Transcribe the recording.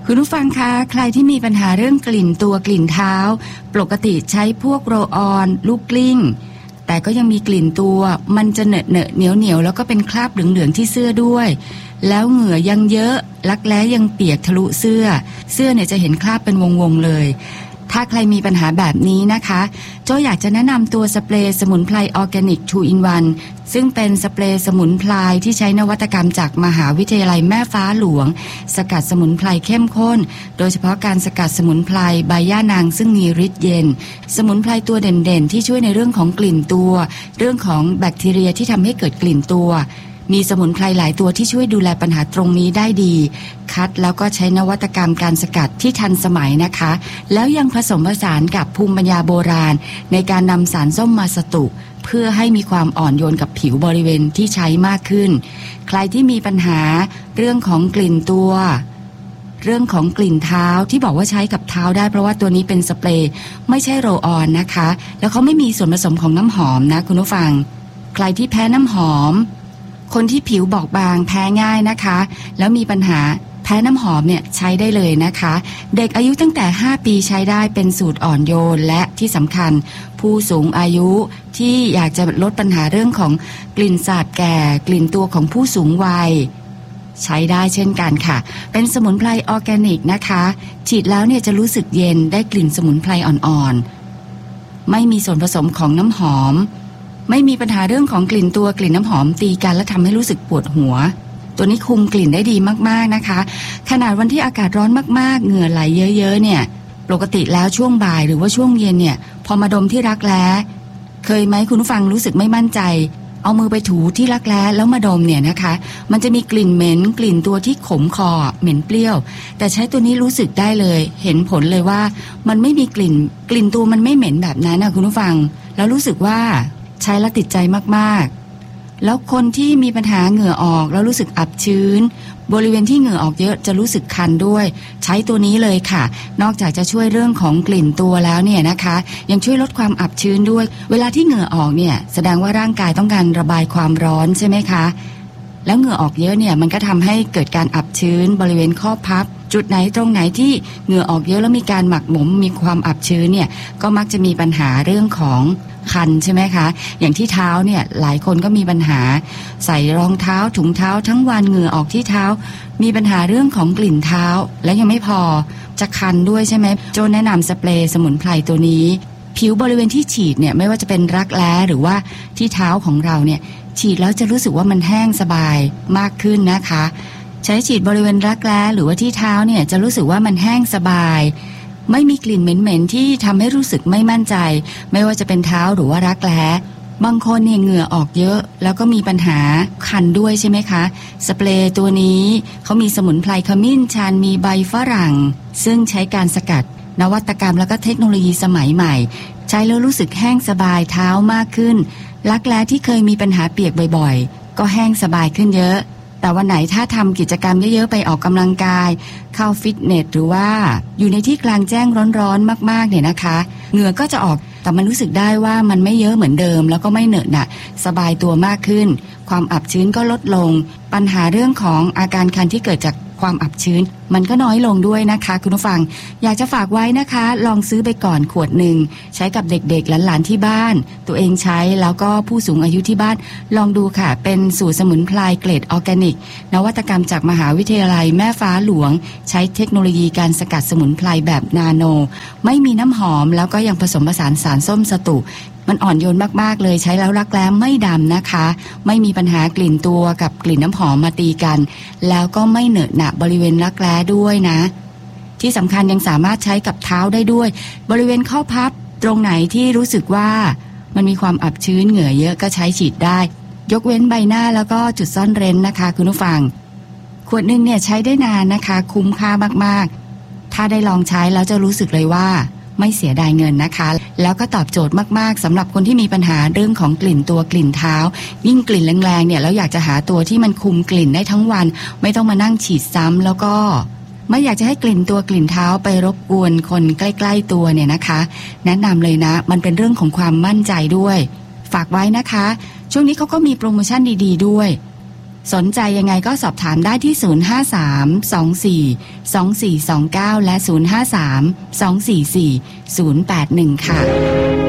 คุณผู้ฟังคะใครที่มีปัญหาเรื่องกลิ่นตัวกลิ่นเท้าปกติใช้พวกโรลออนลูกกลิ้งแต่ก็ยังมีกลิ่นตัวมันจะเหนอะเหนียวแล้วก็เป็นคราบเหลืองๆที่เสื้อด้วยแล้วเหงื่อยังเยอะรักแร้ยังเปียกทะลุเสื้อเนี่ยจะเห็นคราบเป็นวงๆเลยถ้าใครมีปัญหาแบบนี้นะคะโจ้อยากจะแนะนำตัวสเปรย์สมุนไพรออร์แกนิก 2 in 1ซึ่งเป็นสเปรย์สมุนไพรที่ใช้นวัตกรรมจากมหาวิทยาลัยแม่ฟ้าหลวงสกัดสมุนไพรเข้มข้นโดยเฉพาะการสกัดสมุนไพรใบย่านางซึ่งมีฤทธิ์เย็นสมุนไพรตัวเด่นๆที่ช่วยในเรื่องของกลิ่นตัวเรื่องของแบคทีเรียที่ทำให้เกิดกลิ่นตัวมีสมุนไพรหลายตัวที่ช่วยดูแลปัญหาตรงนี้ได้ดีคัดแล้วก็ใช้นวัตกรรมการสกัดที่ทันสมัยนะคะแล้วยังผสมผสานกับภูมิปัญญาโบราณในการนำสารส้มมาสตุเพื่อให้มีความอ่อนโยนกับผิวบริเวณที่ใช้มากขึ้นใครที่มีปัญหาเรื่องของกลิ่นตัวเรื่องของกลิ่นเท้าที่บอกว่าใช้กับเท้าได้เพราะว่าตัวนี้เป็นสเปรย์ไม่ใช่โรลออนนะคะแล้วเขาไม่มีส่วนผสมของน้ำหอมนะคุณผู้ฟังใครที่แพ้น้ำหอมคนที่ผิวบอบบางแพ้ง่ายนะคะแล้วมีปัญหาแพ้น้ำหอมเนี่ยใช้ได้เลยนะคะเด็กอายุตั้งแต่5ปีใช้ได้เป็นสูตรอ่อนโยนและที่สำคัญผู้สูงอายุที่อยากจะลดปัญหาเรื่องของกลิ่นสาบแก่กลิ่นตัวของผู้สูงวัยใช้ได้เช่นกันค่ะเป็นสมุนไพรออร์แกนิกนะคะฉีดแล้วเนี่ยจะรู้สึกเย็นได้กลิ่นสมุนไพรอ่อนๆไม่มีส่วนผสมของน้ำหอมไม่มีปัญหาเรื่องของกลิ่นตัวกลิ่นน้ำหอมตีกันและทำให้รู้สึกปวดหัวตัวนี้คุมกลิ่นได้ดีมากๆนะคะขนาดวันที่อากาศร้อนมากๆเหงื่อไหลเยอะๆเนี่ยปกติแล้วช่วงบ่ายหรือว่าช่วงเย็นเนี่ยพอมาดมที่รักแร้เคยไหมคุณผู้ฟังรู้สึกไม่มั่นใจเอามือไปถูที่รักแร้แล้วมาดมเนี่ยนะคะมันจะมีกลิ่นเหม็นกลิ่นตัวที่ขมคอเหม็นเปรี้ยวแต่ใช้ตัวนี้รู้สึกได้เลยเห็นผลเลยว่ามันไม่มีกลิ่นตัวมันไม่เหม็นแบบนั้นนะคุณผู้ฟังแล้วรู้สึกว่าใช้แล้วติดใจมากๆแล้วคนที่มีปัญหาเหงื่อออกแล้วรู้สึกอับชื้นบริเวณที่เหงื่อออกเยอะจะรู้สึกคันด้วยใช้ตัวนี้เลยค่ะนอกจากจะช่วยเรื่องของกลิ่นตัวแล้วเนี่ยนะคะยังช่วยลดความอับชื้นด้วยเวลาที่เหงื่อออกเนี่ยแสดงว่าร่างกายต้องการระบายความร้อนใช่ไหมคะแล้วเหงื่อออกเยอะเนี่ยมันก็ทำให้เกิดการอับชื้นบริเวณข้อพับจุดไหนตรงไหนที่เหงื่อออกเยอะแล้วมีการหมักหมมมีความอับชื้นเนี่ยก็มักจะมีปัญหาเรื่องของคันใช่ไหมคะอย่างที่เท้าเนี่ยหลายคนก็มีปัญหาใส่รองเท้าถุงเท้าทั้งวันเหงื่อออกที่เท้ามีปัญหาเรื่องของกลิ่นเท้าและยังไม่พอจะคันด้วยใช่ไหมโจแนะนำสเปรย์สมุนไพรตัวนี้ผิวบริเวณที่ฉีดเนี่ยไม่ว่าจะเป็นรักแร้หรือว่าที่เท้าของเราเนี่ยฉีดแล้วจะรู้สึกว่ามันแห้งสบายมากขึ้นนะคะใช้ฉีดบริเวณรักแร้หรือว่าที่เท้าเนี่ยจะรู้สึกว่ามันแห้งสบายไม่มีกลิ่นเหม็นๆที่ทำให้รู้สึกไม่มั่นใจไม่ว่าจะเป็นเท้าหรือว่ารักแร้บางคนเนี่ยเหงื่อออกเยอะแล้วก็มีปัญหาคันด้วยใช่ไหมคะสเปรย์ตัวนี้เขามีสมุนไพรขมิ้นชันมีใบฝรั่งซึ่งใช้การสกัดนวัตกรรมแล้วก็เทคโนโลยีสมัยใหม่ใช้แล้วรู้สึกแห้งสบายเท้ามากขึ้นรักแร้ที่เคยมีปัญหาเปียกบ่อยๆก็แห้งสบายขึ้นเยอะแต่วันไหนถ้าทำกิจกรรมเยอะๆไปออกกำลังกายเข้าฟิตเนสหรือว่าอยู่ในที่กลางแจ้งร้อนๆมากๆเนี่ยนะคะเหงื่อก็จะออกแต่มันรู้สึกได้ว่ามันไม่เยอะเหมือนเดิมแล้วก็ไม่เหนอะหนะสบายตัวมากขึ้นความอับชื้นก็ลดลงปัญหาเรื่องของอาการคันที่เกิดจากความอับชื้นมันก็น้อยลงด้วยนะคะคุณผู้ฟังอยากจะฝากไว้นะคะลองซื้อไปก่อนขวดหนึ่งใช้กับเด็กๆหลานๆที่บ้านตัวเองใช้แล้วก็ผู้สูงอายุที่บ้านลองดูค่ะเป็นสูตรสมุนไพรเกรดออร์แกนิกนวัตกรรมจากมหาวิทยาลัยแม่ฟ้าหลวงใช้เทคโนโลยีการสกัดสมุนไพรแบบนาโนไม่มีน้ำหอมแล้วก็ยังผสมผสานสารส้มสตุมันอ่อนโยนมากๆเลยใช้แล้วรักแร้ไม่ดำนะคะไม่มีปัญหากลิ่นตัวกับกลิ่นน้ำหอมมาตีกันแล้วก็ไม่เหนอะหนะบริเวณรักแร้ด้วยนะที่สำคัญยังสามารถใช้กับเท้าได้ด้วยบริเวณข้อพับตรงไหนที่รู้สึกว่ามันมีความอับชื้นเหงื่อเยอะก็ใช้ฉีดได้ยกเว้นใบหน้าแล้วก็จุดซ่อนเร้นนะคะคุณผู้ฟังขวดนึงเนี่ยใช้ได้นานนะคะคุ้มค่ามากๆถ้าได้ลองใช้แล้วจะรู้สึกเลยว่าไม่เสียดายเงินนะคะแล้วก็ตอบโจทย์มากๆสำหรับคนที่มีปัญหาเรื่องของกลิ่นตัวกลิ่นเท้ายิ่งกลิ่นแรงๆเนี่ยแล้วอยากจะหาตัวที่มันคุมกลิ่นได้ทั้งวันไม่ต้องมานั่งฉีดซ้ำแล้วก็ไม่อยากจะให้กลิ่นตัวกลิ่นเท้าไปรบกวนคนใกล้ๆตัวเนี่ยนะคะแนะนำเลยนะมันเป็นเรื่องของความมั่นใจด้วยฝากไว้นะคะช่วงนี้เขาก็มีโปรโมชั่นดีๆด้วยสนใจยังไงก็สอบถามได้ที่053 24 2429และ053 244 081ค่ะ